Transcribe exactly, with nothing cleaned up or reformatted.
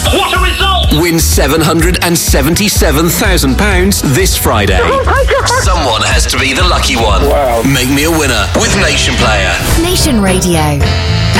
What a result! Win seven hundred seventy-seven thousand pounds this Friday. Oh my God. Someone has to be the lucky one. Wow. Make me a winner with Nation Player. Nation Radio.